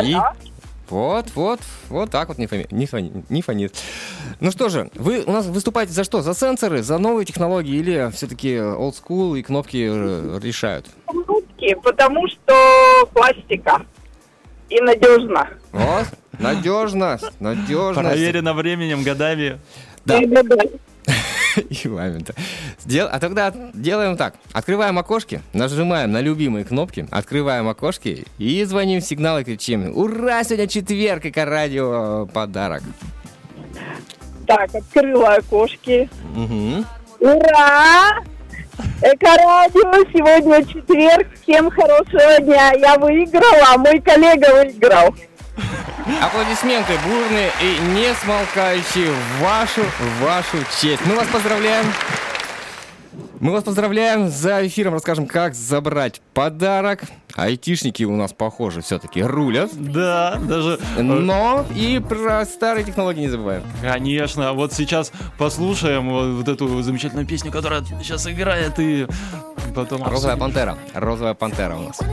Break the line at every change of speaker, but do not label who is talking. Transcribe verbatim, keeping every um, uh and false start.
И... Вот, вот, вот так вот не, фоми... не, фони... не фонит. Ну что же, вы у нас выступаете за что? За сенсоры, за новые технологии или все-таки old school и кнопки решают?
Кнопки, потому что пластика и надежно.
Вот, надежно, надежно.
Проверено временем, годами.
Да. И вами-то. Дел... А тогда делаем так. Открываем окошки, нажимаем на любимые кнопки, открываем окошки и звоним в сигнал и кричим: ура, сегодня четверг, эко-радио подарок.
Так, открыла окошки.
Угу.
Ура! Эко-радио, сегодня четверг, всем хорошего дня. Я выиграла, а мой коллега выиграл.
Аплодисменты бурные и не смолкающие в вашу, в вашу честь. Мы вас поздравляем. Мы вас поздравляем. За эфиром расскажем, как забрать подарок. Айтишники у нас, похоже, все-таки рулят.
Да, даже...
Но и про старые технологии не забываем.
Конечно. Вот сейчас послушаем вот эту замечательную песню, которая сейчас играет, и потом...
Розовая пантера. Розовая пантера у нас.